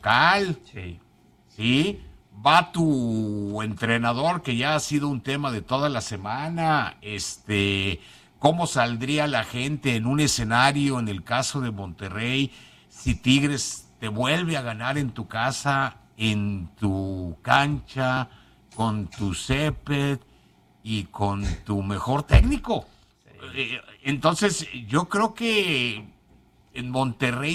local. Sí. ¿Sí? Va tu entrenador, que ya ha sido un tema de toda la semana. ¿Cómo saldría la gente en un escenario, en el caso de Monterrey, si Tigres te vuelve a ganar en tu casa, en tu cancha, con tu césped y con tu mejor técnico? Entonces, yo creo que en Monterrey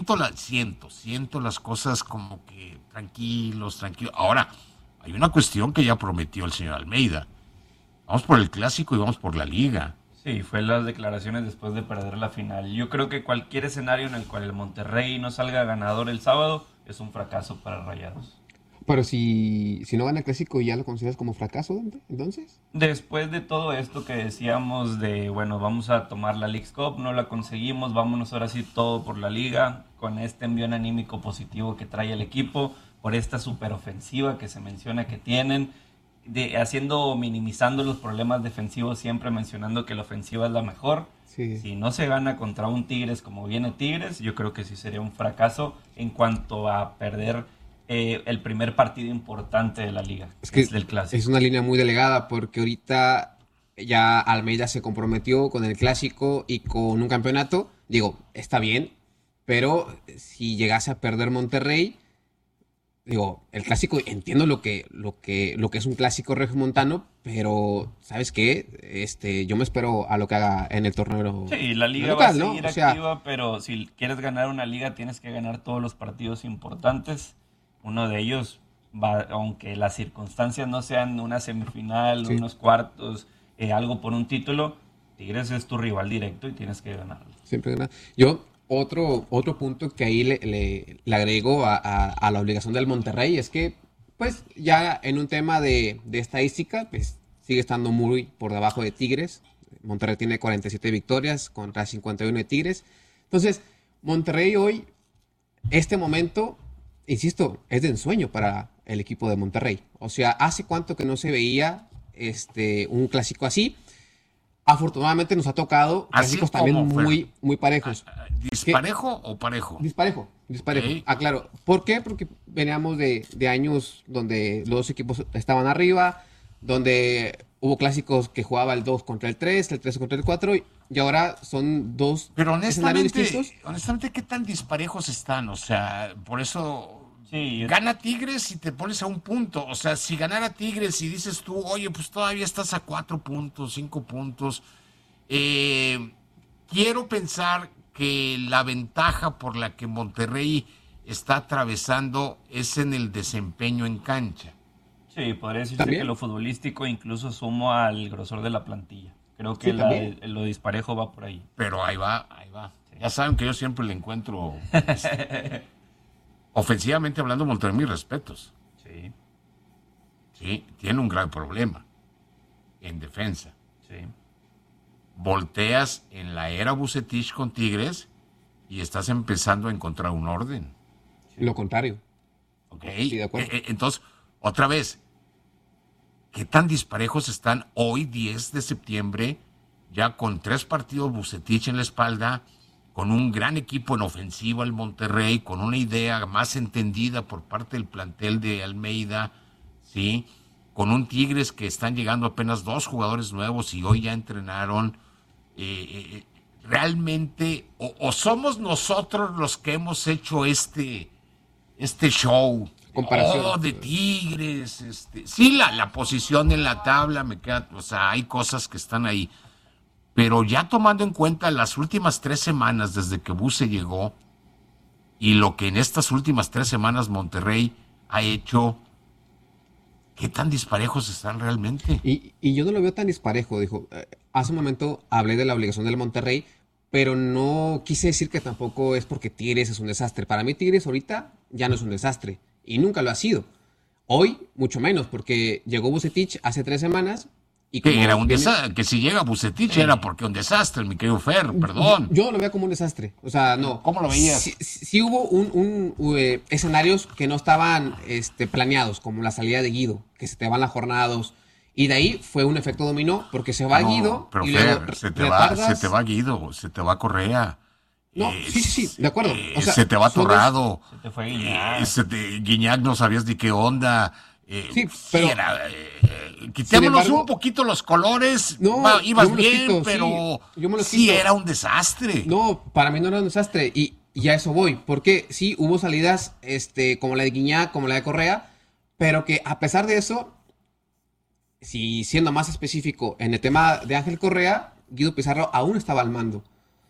siento las cosas como que tranquilos. Ahora, hay una cuestión que ya prometió el señor Almeida. Vamos por el clásico y vamos por la liga. Sí, fue las declaraciones después de perder la final. Yo creo que cualquier escenario en el cual el Monterrey no salga ganador el sábado es un fracaso para Rayados. Pero si no gana el clásico, ¿ya lo consideras como fracaso, Dante? Entonces. Después de todo esto que decíamos de, bueno, vamos a tomar la Leagues Cup, no la conseguimos, vámonos ahora sí todo por la liga, con este envión anímico positivo que trae el equipo, por esta superofensiva que se menciona que tienen, minimizando los problemas defensivos, siempre mencionando que la ofensiva es la mejor. Sí. Si no se gana contra un Tigres como viene Tigres, yo creo que sí sería un fracaso en cuanto a perder el primer partido importante de la liga, que es del clásico. Es una línea muy delegada porque ahorita ya Almeida se comprometió con el clásico y con un campeonato. Digo, está bien, pero si llegase a perder Monterrey, digo, el clásico, entiendo lo que es un clásico regiomontano, pero ¿sabes qué? Yo me espero a lo que haga en el torneo. Sí, la liga local, va a seguir ¿no? O sea, activa, pero si quieres ganar una liga tienes que ganar todos los partidos importantes. Uno de ellos, aunque las circunstancias no sean una semifinal, sí, unos cuartos, algo por un título, Tigres es tu rival directo y tienes que ganarlo. siempre gana. Yo, otro punto que ahí le agrego a la obligación del Monterrey es que, pues, ya en un tema de estadística, pues, sigue estando muy por debajo de Tigres. Monterrey tiene 47 victorias contra 51 de Tigres. Entonces, Monterrey hoy, este momento, insisto, es de ensueño para el equipo de Monterrey. O sea, ¿hace cuánto que no se veía un clásico así? Afortunadamente nos ha tocado clásicos también muy parejos. ¿Disparejo o parejo? Disparejo. Okay. Claro. ¿Por qué? Porque veníamos de años donde los dos equipos estaban arriba, donde hubo clásicos que jugaba el 2 contra el 3 contra el 4, y ahora son dos escenarios distintos. Honestamente, ¿qué tan disparejos están? O sea, por eso sí, gana Tigres y te pones a un punto. O sea, si ganara Tigres y dices tú, oye, pues todavía estás a 4 puntos, 5 puntos. Quiero pensar que la ventaja por la que Monterrey está atravesando es en el desempeño en cancha. Sí, podría decirse que lo futbolístico incluso sumo al grosor de la plantilla. Creo que lo disparejo va por ahí. Pero ahí va. Sí. Ya saben que yo siempre le encuentro, ofensivamente hablando, Monterrey, mis respetos. Sí. Sí, tiene un gran problema en defensa. Sí. Volteas en la era Vucetich con Tigres y estás empezando a encontrar un orden. Sí. Lo contrario. Ok. Sí, de acuerdo. Entonces, otra vez, ¿qué tan disparejos están hoy, 10 de septiembre, ya con 3 partidos Vucetich en la espalda, con un gran equipo en ofensiva el Monterrey, con una idea más entendida por parte del plantel de Almeida, ¿sí? Con un Tigres que están llegando apenas 2 jugadores nuevos y hoy ya entrenaron? Realmente, o somos nosotros los que hemos hecho este show de Tigres, sí, la posición en la tabla me queda, o sea, hay cosas que están ahí, pero ya tomando en cuenta las últimas 3 semanas desde que Buse llegó y lo que en estas últimas 3 semanas Monterrey ha hecho, ¿qué tan disparejos están realmente? Y yo no lo veo tan disparejo, dijo. Hace un momento hablé de la obligación del Monterrey, pero no quise decir que tampoco es porque Tigres es un desastre. Para mí Tigres ahorita ya no es un desastre y nunca lo ha sido. Hoy mucho menos, porque llegó Vucetich hace 3 semanas. Y que era un desastre, que si llega Vucetich era porque un desastre, mi querido Fer, perdón. Yo lo veo como un desastre, o sea, no. ¿Cómo lo veías? Sí hubo escenarios que no estaban planeados, como la salida de Guido, que se te van las jornadas, y de ahí fue un efecto dominó, porque se va Guido, pero y Fer, luego se te va Guido, se te va Correa, No, sí, de acuerdo. O sea, se te va atorado. Se te fue Guiñac. Guiñac no sabías ni qué onda. Sí, pero quitémonos embargo, un poquito los colores. No, ibas yo me los bien, quito, pero sí, yo me los sí quito. era un desastre. No, para mí no era un desastre y a eso voy, porque sí hubo salidas como la de Guiñac, como la de Correa, pero que a pesar de eso, si siendo más específico en el tema de Ángel Correa, Guido Pizarro aún estaba al mando.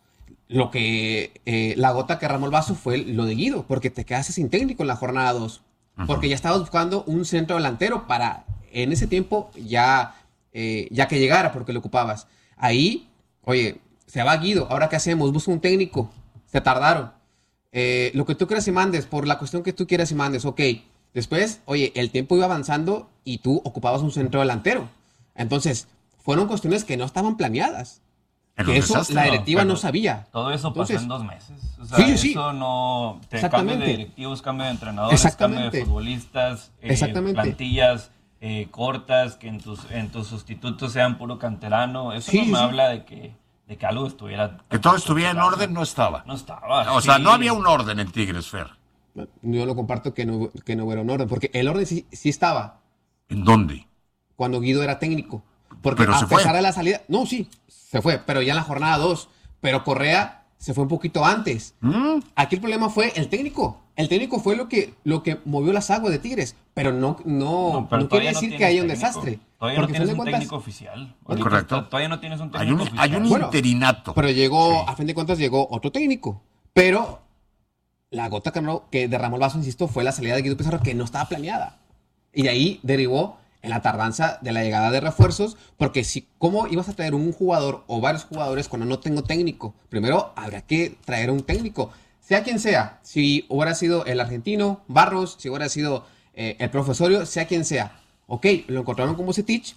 Lo que la gota que derramó el vaso fue lo de Guido, porque te quedaste sin técnico en la jornada 2, porque ya estabas buscando un centro delantero para en ese tiempo ya que llegara, porque lo ocupabas. Ahí, oye, se va Guido, ¿ahora qué hacemos? Busca un técnico, se tardaron. Lo que tú quieras y mandes, por la cuestión que tú quieras y mandes, ok. Después, oye, el tiempo iba avanzando y tú ocupabas un centro delantero. Entonces, fueron cuestiones que no estaban planeadas. Que eso la directiva no sabía. Todo eso pasó Entonces, en 2 meses. O sea, sí. eso no... Cambio de directivos, cambio de entrenadores, Exactamente. cambio de futbolistas, plantillas cortas, que en tus sustitutos sean puro canterano. Eso no me habla de que algo estuviera... Que todo estuviera en orden, no estaba. No estaba. O sea, no había un orden en Tigres, Fer. Yo lo comparto que no hubiera un orden, porque el orden sí estaba. ¿En dónde? Cuando Guido era técnico. Porque Pero a se pesar fue. de la salida... No, sí, se fue, pero ya en la jornada 2. Pero Correa se fue un poquito antes. Aquí el problema fue el técnico. El técnico fue lo que movió las aguas de Tigres. Pero no quiere decir que haya un desastre. Todavía no tienes un técnico oficial. Correcto. Todavía no tienes un técnico oficial. Hay un interinato. Pero a fin de cuentas llegó otro técnico. Pero la gota que derramó el vaso, insisto, fue la salida de Guido Pizarro, que no estaba planeada. Y de ahí derivó en la tardanza de la llegada de refuerzos, porque ¿cómo ibas a traer un jugador o varios jugadores cuando no tengo técnico? Primero habrá que traer un técnico, sea quien sea. Si hubiera sido el argentino, Barros, si hubiera sido el profesorio, sea quien sea. Ok, lo encontraron con Vucetich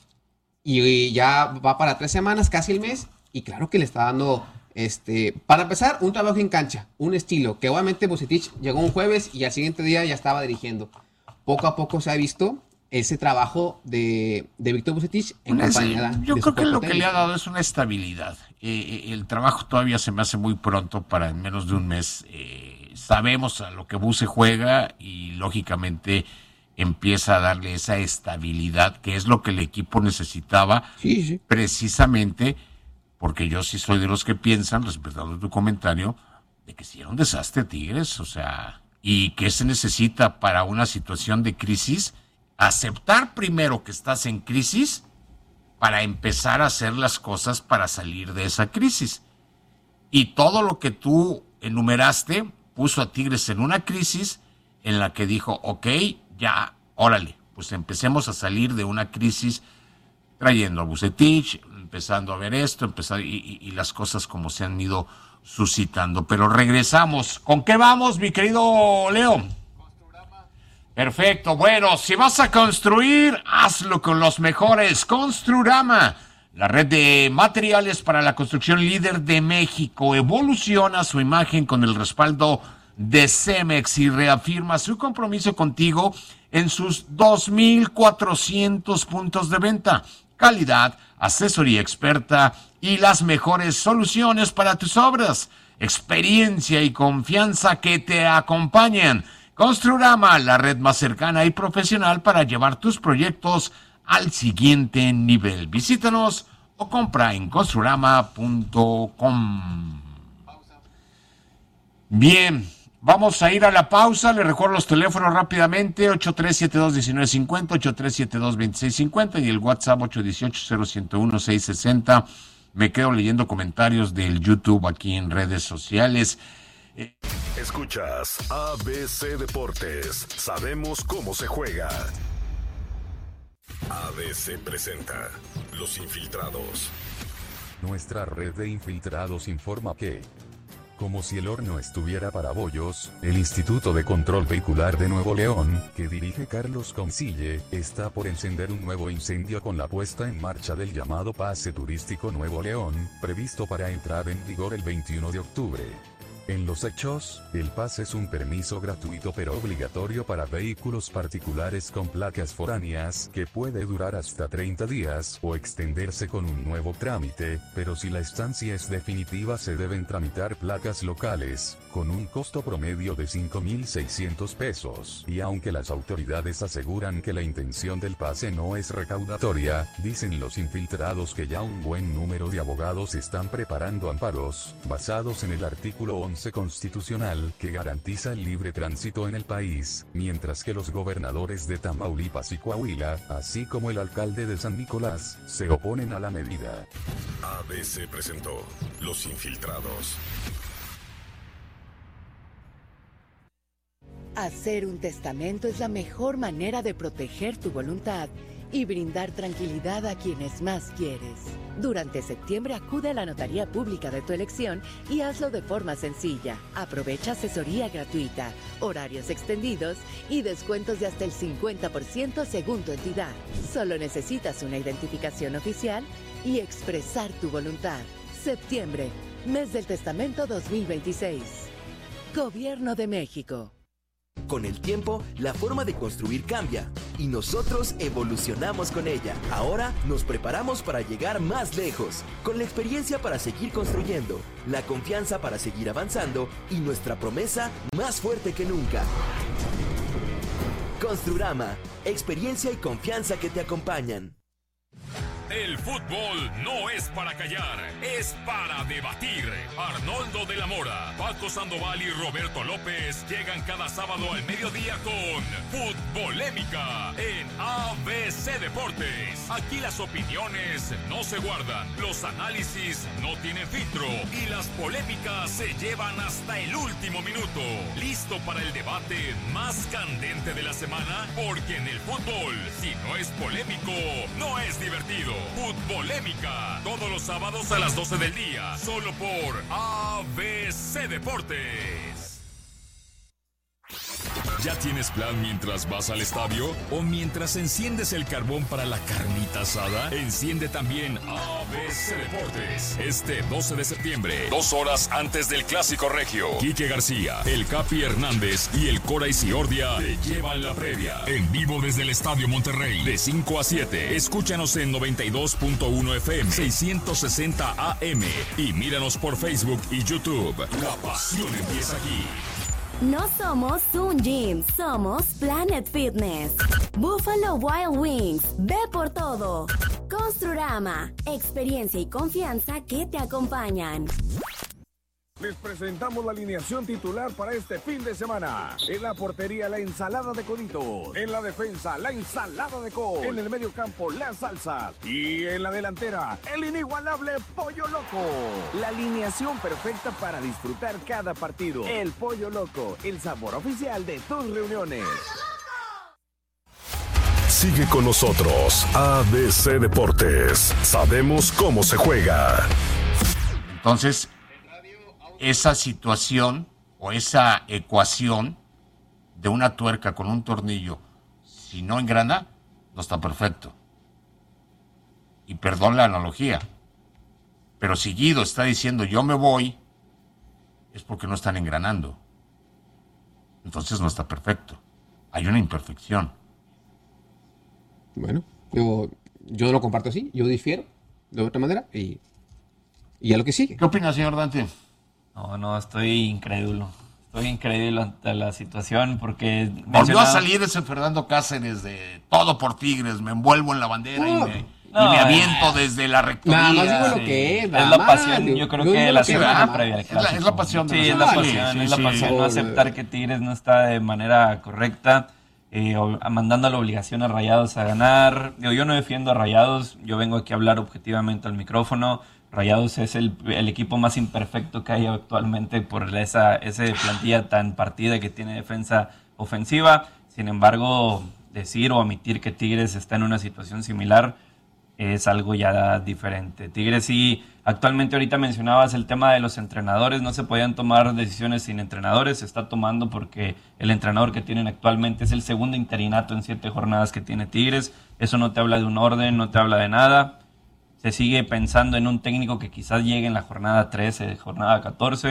y ya va para 3 semanas, casi el mes, y claro que le está dando, para empezar, un trabajo en cancha, un estilo, que obviamente Vucetich llegó un jueves y al siguiente día ya estaba dirigiendo. Poco a poco se ha visto ese trabajo de Víctor Vucetich en compañía. Yo creo que lo que le ha dado es una estabilidad. El trabajo todavía se me hace muy pronto para en menos de un mes. Sabemos a lo que Buse juega y lógicamente empieza a darle esa estabilidad que es lo que el equipo necesitaba. Sí. Precisamente porque yo sí soy de los que piensan, respetando tu comentario, de que si era un desastre Tigres, o sea, y que se necesita para una situación de crisis. Aceptar primero que estás en crisis para empezar a hacer las cosas para salir de esa crisis. Y todo lo que tú enumeraste puso a Tigres en una crisis en la que dijo, ok, ya, órale, pues empecemos a salir de una crisis trayendo a Vucetich, empezando a ver esto, y las cosas como se han ido suscitando. Pero regresamos. ¿Con qué vamos, mi querido Leo? Perfecto, bueno, si vas a construir, hazlo con los mejores. Construrama, la red de materiales para la construcción líder de México, evoluciona su imagen con el respaldo de Cemex y reafirma su compromiso contigo en sus 2,400 puntos de venta. Calidad, asesoría experta y las mejores soluciones para tus obras. Experiencia y confianza que te acompañan. Construrama, la red más cercana y profesional para llevar tus proyectos al siguiente nivel. Visítanos o compra en construrama.com. Bien, vamos a ir a la pausa. Les recuerdo los teléfonos rápidamente: 8372-1950, 8372-2650 y el WhatsApp 818-0101-660. Me quedo leyendo comentarios del YouTube aquí en redes sociales. Escuchas ABC Deportes. Sabemos cómo se juega. ABC presenta Los Infiltrados. Nuestra red de infiltrados informa que, como si el horno estuviera para bollos, el Instituto de Control Vehicular de Nuevo León, que dirige Carlos Consille, está por encender un nuevo incendio con la puesta en marcha del llamado Pase Turístico Nuevo León, previsto para entrar en vigor el 21 de octubre. En los hechos, el PAS es un permiso gratuito pero obligatorio para vehículos particulares con placas foráneas, que puede durar hasta 30 días o extenderse con un nuevo trámite, pero si la estancia es definitiva se deben tramitar placas locales, con un costo promedio de 5.600 pesos. Y aunque las autoridades aseguran que la intención del pase no es recaudatoria, dicen los infiltrados que ya un buen número de abogados están preparando amparos, basados en el artículo 11 constitucional, que garantiza el libre tránsito en el país, mientras que los gobernadores de Tamaulipas y Coahuila, así como el alcalde de San Nicolás, se oponen a la medida. ABC presentó Los Infiltrados. Hacer un testamento es la mejor manera de proteger tu voluntad y brindar tranquilidad a quienes más quieres. Durante septiembre acude a la notaría pública de tu elección y hazlo de forma sencilla. Aprovecha asesoría gratuita, horarios extendidos y descuentos de hasta el 50% según tu entidad. Solo necesitas una identificación oficial y expresar tu voluntad. Septiembre, mes del testamento 2026. Gobierno de México. Con el tiempo, la forma de construir cambia y nosotros evolucionamos con ella. Ahora nos preparamos para llegar más lejos, con la experiencia para seguir construyendo, la confianza para seguir avanzando y nuestra promesa más fuerte que nunca. Construrama, experiencia y confianza que te acompañan. El fútbol no es para callar, es para debatir. Arnoldo de la Mora, Paco Sandoval y Roberto López llegan cada sábado al mediodía con Futbolémica en ABC Deportes. Aquí las opiniones no se guardan, los análisis no tienen filtro y las polémicas se llevan hasta el último minuto. ¿Listo para el debate más candente de la semana? Porque en el fútbol, si no es polémico, no es divertido. Futbolémica, todos los sábados a las 12 del día, solo por ABC Deportes. ¿Ya tienes plan mientras vas al estadio? ¿O mientras enciendes el carbón para la carnita asada? Enciende también ABC Deportes. Este 12 de septiembre, 2 horas antes del Clásico Regio. Quique García, el Capi Hernández y el Cora Isiordia te llevan la previa. En vivo desde el Estadio Monterrey, de 5 a 7. Escúchanos en 92.1 FM, 660 AM. Y míranos por Facebook y YouTube. La pasión empieza aquí. No somos un gym, somos Planet Fitness. Buffalo Wild Wings, ve por todo. Construrama, experiencia y confianza que te acompañan. Les presentamos la alineación titular para este fin de semana. En la portería, la ensalada de coditos. En la defensa, la ensalada de col. En el medio campo, la salsa. Y en la delantera, el inigualable Pollo Loco. La alineación perfecta para disfrutar cada partido. El Pollo Loco, el sabor oficial de tus reuniones. Sigue con nosotros, ABC Deportes. Sabemos cómo se juega. Entonces, esa situación o esa ecuación de una tuerca con un tornillo, si no engrana, no está perfecto. Y perdón la analogía, pero si Guido está diciendo yo me voy, es porque no están engranando. Entonces no está perfecto. Hay una imperfección. Bueno, yo no lo comparto así, yo difiero de otra manera y a lo que sigue. ¿Qué opina, señor Dante? No, estoy incrédulo. Estoy incrédulo ante la situación porque... Volvió a salir ese Fernando Cáceres de todo por Tigres, me envuelvo en la bandera y me aviento desde la rectoría. Nada más digo lo que es. Es la pasión, yo creo que la semana previa al clásico. Es la pasión. Sí, es la pasión, es la pasión. No aceptar que Tigres no está de manera correcta, mandando la obligación a Rayados a ganar. Yo no defiendo a Rayados, yo vengo aquí a hablar objetivamente al micrófono. Rayados es el equipo más imperfecto que hay actualmente por esa plantilla tan partida que tiene defensa ofensiva. Sin embargo, decir o omitir que Tigres está en una situación similar es algo ya diferente. Tigres sí, actualmente ahorita mencionabas el tema de los entrenadores, no se podían tomar decisiones sin entrenadores, se está tomando porque el entrenador que tienen actualmente es el segundo interinato en 7 jornadas que tiene Tigres. Eso no te habla de un orden, no te habla de nada. Se sigue pensando en un técnico que quizás llegue en la jornada 13, jornada 14.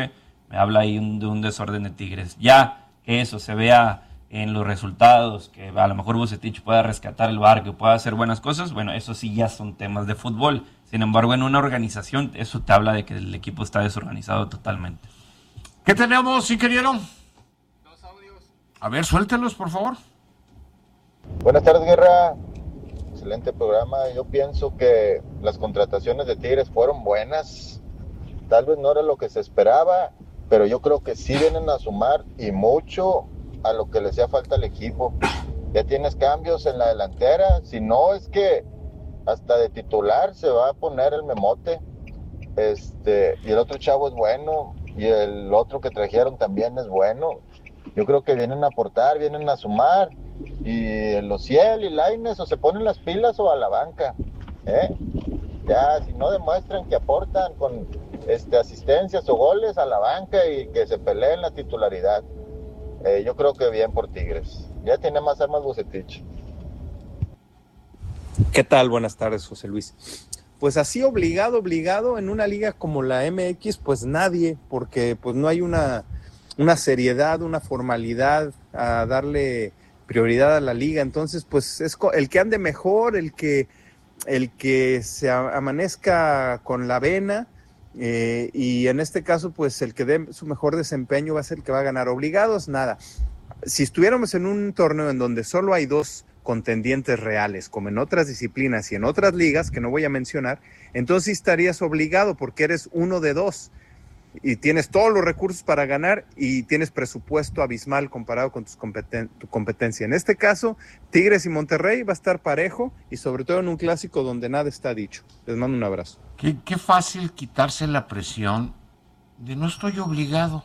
me habla ahí de un desorden de Tigres. Ya que eso se vea en los resultados, que a lo mejor Vucetich pueda rescatar el barco, pueda hacer buenas cosas, bueno, eso sí ya son temas de fútbol. Sin embargo, en una organización, eso te habla de que el equipo está desorganizado totalmente. ¿Qué tenemos, ingeniero? 2 audios. A ver, suéltelos, por favor. Buenas tardes, Guerra. Excelente programa. Yo pienso que las contrataciones de Tigres fueron buenas. Tal vez no era lo que se esperaba, pero yo creo que sí vienen a sumar y mucho a lo que le hacía falta al equipo. Ya tienes cambios en la delantera, si no es que hasta de titular se va a poner el Memote, y el otro chavo es bueno, y el otro que trajeron también es bueno. Yo creo que vienen a aportar, vienen a sumar, y los Ciel y Lainez o se ponen las pilas o a la banca, ya si no demuestran que aportan con asistencias o goles, a la banca y que se peleen la titularidad. Yo creo que bien por Tigres. Ya tiene más armas Vucetich. ¿Qué tal? Buenas tardes, José Luis. Pues así obligado en una liga como la MX, pues nadie, porque pues no hay una seriedad, una formalidad a darle prioridad a la liga. Entonces, pues es el que ande mejor, el que se amanezca con la vena, y en este caso, pues el que dé su mejor desempeño va a ser el que va a ganar. Obligados, nada. Si estuviéramos en un torneo en donde solo hay 2 contendientes reales, como en otras disciplinas y en otras ligas, que no voy a mencionar, entonces sí estarías obligado porque eres uno de 2 y tienes todos los recursos para ganar y tienes presupuesto abismal comparado con tu competencia. En este caso, Tigres y Monterrey va a estar parejo y sobre todo en un clásico donde nada está dicho. Les mando un abrazo. Qué fácil quitarse la presión de no estoy obligado.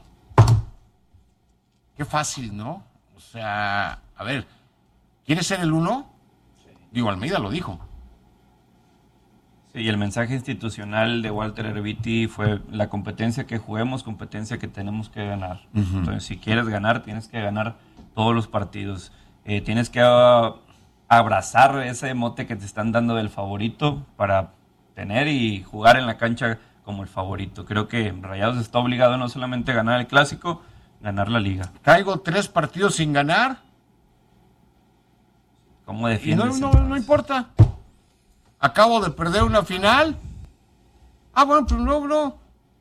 Qué fácil, ¿no? O sea, a ver, ¿quieres ser el 1? Sí. Digo, Almeida lo dijo. Sí, y el mensaje institucional de Walter Erviti fue: la competencia que juguemos, competencia que tenemos que ganar. Uh-huh. Entonces, si quieres ganar, tienes que ganar todos los partidos. Tienes que abrazar ese mote que te están dando del favorito para tener y jugar en la cancha como el favorito. Creo que Rayados está obligado no solamente a ganar el clásico, ganar la liga. Caigo 3 partidos sin ganar. ¿Cómo defiendes? Y no importa. Acabo de perder una final. Bueno, pues no.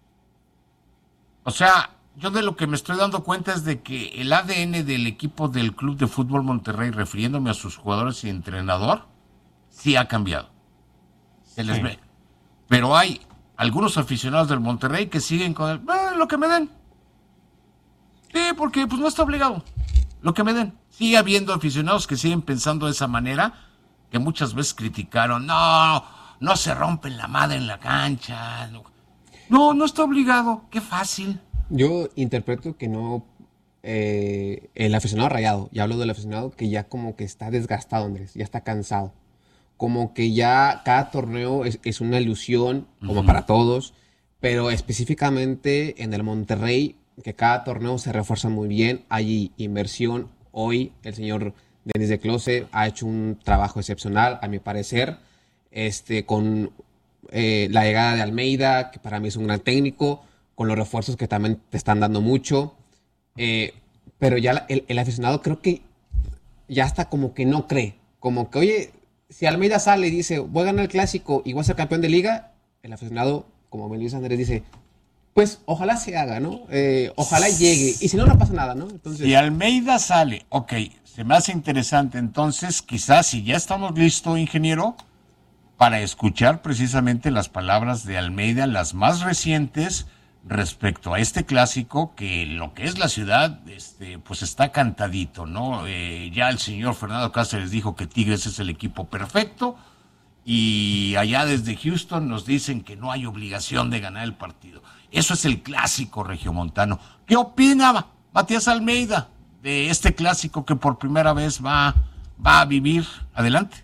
O sea, yo de lo que me estoy dando cuenta es de que el ADN del equipo del Club de Fútbol Monterrey, refiriéndome a sus jugadores y entrenador, sí ha cambiado. Se les ve. Pero hay algunos aficionados del Monterrey que siguen con lo que me den. Sí, porque pues no está obligado. Lo que me den. Sigue habiendo aficionados que siguen pensando de esa manera, que muchas veces criticaron, no se rompen la madre en la cancha. No está obligado. Qué fácil. Yo interpreto que no, el aficionado rayado, y hablo del aficionado que ya como que está desgastado, Andrés, ya está cansado. Como que ya cada torneo es una ilusión, como para todos, pero específicamente en el Monterrey, que cada torneo se refuerza muy bien, hay inversión. Hoy el señor Denis de Close ha hecho un trabajo excepcional, a mi parecer, con la llegada de Almeida, que para mí es un gran técnico, con los refuerzos que también te están dando mucho, pero ya el aficionado creo que ya está como que no cree, como que, oye, si Almeida sale y dice, voy a ganar el clásico y voy a ser campeón de liga, el aficionado, como me dice Andrés, dice, pues ojalá se haga, ¿no? Ojalá llegue, y si no pasa nada, ¿no? Entonces, si Almeida sale, ok, se me hace interesante, entonces quizás si ya estamos listos, ingeniero, para escuchar precisamente las palabras de Almeida, las más recientes, respecto a este clásico, que lo que es la ciudad, pues está cantadito, ¿no? Ya el señor Fernando Cáceres dijo que Tigres es el equipo perfecto, y allá desde Houston nos dicen que no hay obligación de ganar el partido. Eso es el clásico regiomontano. ¿Qué opina Matías Almeida de este clásico que por primera vez va a vivir? Adelante.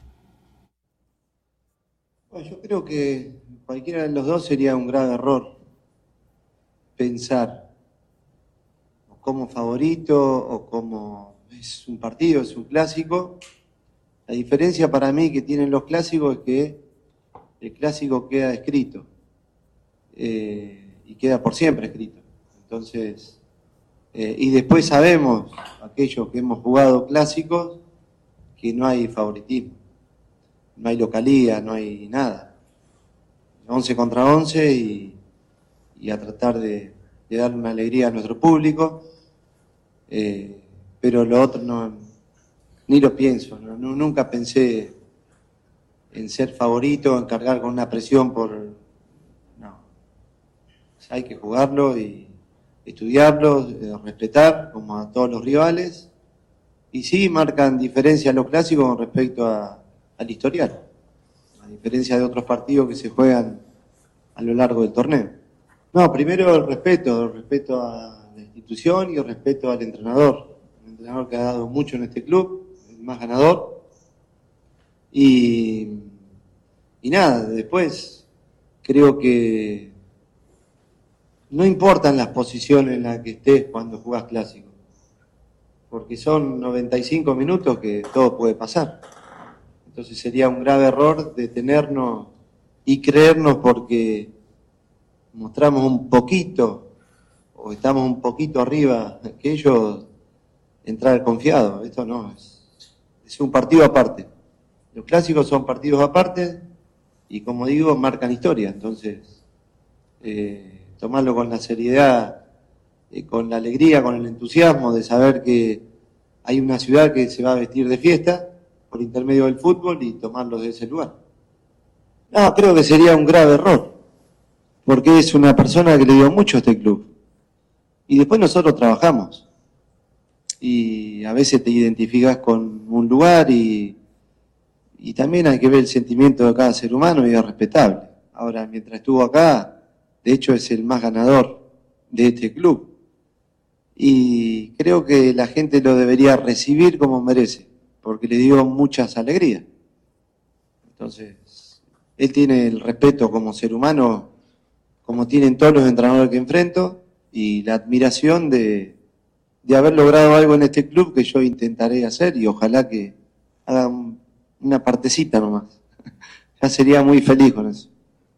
Bueno, yo creo que cualquiera de los dos sería un grave error pensar como favorito o como es un partido, es un clásico. La diferencia para mí que tienen los clásicos es que el clásico queda escrito y queda por siempre escrito. Entonces, y después sabemos, aquellos que hemos jugado clásicos, que no hay favoritismo, no hay localía, no hay nada. 11 contra 11 y a tratar de dar una alegría a nuestro público, pero lo otro no, ni lo pienso, nunca pensé en ser favorito, en cargar con una presión no. Hay que jugarlo y estudiarlo, respetar como a todos los rivales, y sí marcan diferencia los clásicos con respecto al historial, a diferencia de otros partidos que se juegan a lo largo del torneo. No, primero el respeto a la institución y el respeto al entrenador. Un entrenador que ha dado mucho en este club, el más ganador. Y nada, después creo que no importan las posiciones en las que estés cuando jugás clásico, porque son 95 minutos que todo puede pasar. Entonces sería un grave error detenernos y creernos porque mostramos un poquito o estamos un poquito arriba que ellos, entrar confiados. Esto no es un partido aparte. Los clásicos son partidos aparte y, como digo, marcan historia. Entonces, tomarlo con la seriedad, con la alegría, con el entusiasmo de saber que hay una ciudad que se va a vestir de fiesta por intermedio del fútbol y tomarlo de ese lugar. No, creo que sería un grave error, porque es una persona que le dio mucho a este club. Y después nosotros trabajamos. Y a veces te identificas con un lugar y también hay que ver el sentimiento de cada ser humano y es respetable. Ahora, mientras estuvo acá, de hecho es el más ganador de este club. Y creo que la gente lo debería recibir como merece, porque le dio muchas alegrías. Entonces, él tiene el respeto como ser humano, como tienen todos los entrenadores que enfrento, y la admiración de haber logrado algo en este club que yo intentaré hacer, y ojalá que haga una partecita nomás. Ya sería muy feliz con eso.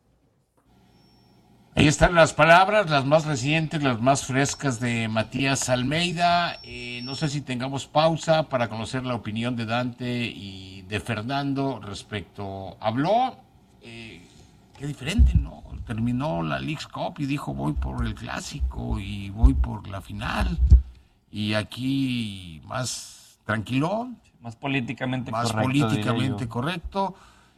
Ahí están las palabras, las más recientes, las más frescas de Matías Almeida. No sé si tengamos pausa para conocer la opinión de Dante y de Fernando respecto. Habló, qué diferente, ¿no? Terminó la Leagues Cup y dijo voy por el clásico y voy por la final. Y aquí más tranquilo. Más políticamente correcto. Más políticamente correcto.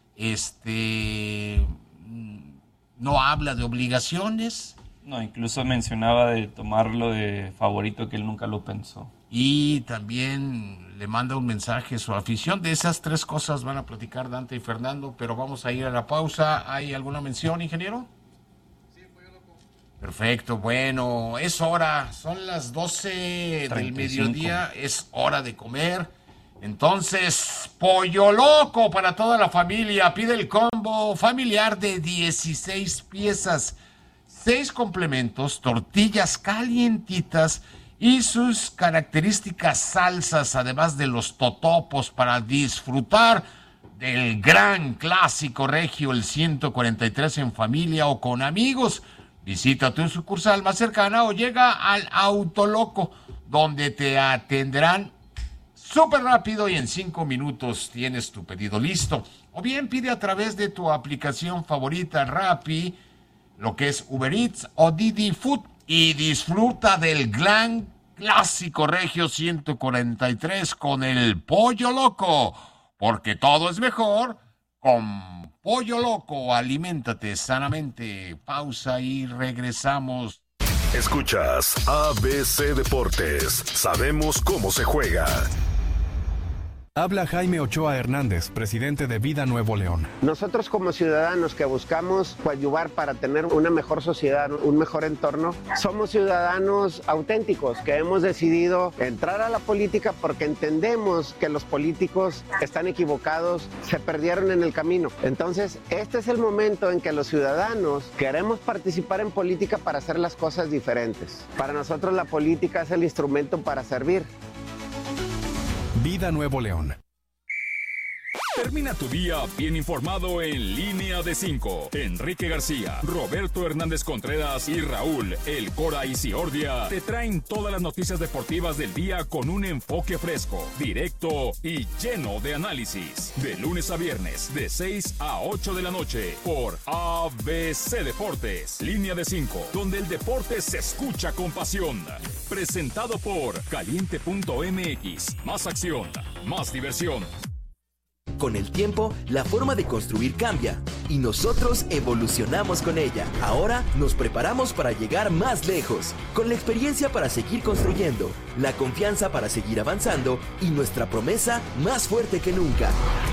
No habla de obligaciones. No, incluso mencionaba de tomarlo de favorito, que él nunca lo pensó. Y también le manda un mensaje a su afición. De esas tres cosas van a platicar Dante y Fernando, pero vamos a ir a la pausa. ¿Hay alguna mención, ingeniero? Sí, Pollo Loco. Perfecto, bueno, es hora. Son las 12 del mediodía, es hora de comer. Entonces, Pollo Loco para toda la familia. Pide el combo familiar de 16 piezas, 6 complementos, tortillas calientitas y sus características salsas, además de los totopos para disfrutar del gran clásico regio, el 143 en familia o con amigos. Visita tu sucursal más cercana o llega al Autoloco, donde te atenderán súper rápido y en 5 minutos tienes tu pedido listo. O bien pide a través de tu aplicación favorita Rappi, lo que es Uber Eats o Didi Food, y disfruta del gran clásico regio 143 con el Pollo Loco, porque todo es mejor con Pollo Loco. Aliméntate sanamente. Pausa y regresamos. Escuchas ABC Deportes. Sabemos cómo se juega. Habla Jaime Ochoa Hernández, presidente de Vida Nuevo León. Nosotros como ciudadanos que buscamos coadyuvar para tener una mejor sociedad, un mejor entorno, somos ciudadanos auténticos que hemos decidido entrar a la política porque entendemos que los políticos están equivocados, se perdieron en el camino. Entonces, este es el momento en que los ciudadanos queremos participar en política para hacer las cosas diferentes. Para nosotros la política es el instrumento para servir. Vida Nuevo León. Termina tu día bien informado en Línea de 5. Enrique García, Roberto Hernández Contreras y Raúl El Cora Isiordia te traen todas las noticias deportivas del día con un enfoque fresco, directo y lleno de análisis. De lunes a viernes, de 6 a 8 de la noche, por ABC Deportes. Línea de 5, donde el deporte se escucha con pasión. Presentado por Caliente.mx. Más acción, más diversión. Con el tiempo, la forma de construir cambia y nosotros evolucionamos con ella. Ahora nos preparamos para llegar más lejos, con la experiencia para seguir construyendo, la confianza para seguir avanzando y nuestra promesa más fuerte que nunca.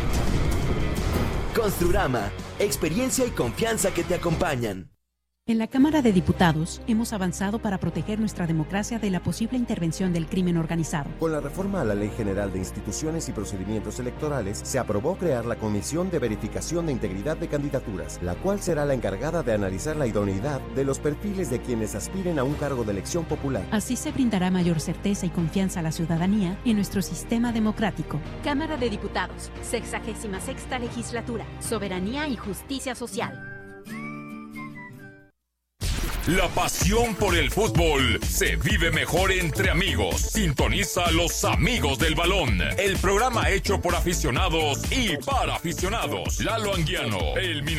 Construrama, experiencia y confianza que te acompañan. En la Cámara de Diputados hemos avanzado para proteger nuestra democracia de la posible intervención del crimen organizado. Con la reforma a la Ley General de Instituciones y Procedimientos Electorales, se aprobó crear la Comisión de Verificación de Integridad de Candidaturas, la cual será la encargada de analizar la idoneidad de los perfiles de quienes aspiren a un cargo de elección popular. Así se brindará mayor certeza y confianza a la ciudadanía en nuestro sistema democrático. Cámara de Diputados, 66ª Legislatura, Soberanía y Justicia Social. La pasión por el fútbol se vive mejor entre amigos. Sintoniza a Los Amigos del Balón, el programa hecho por aficionados y para aficionados. Lalo Anguiano, el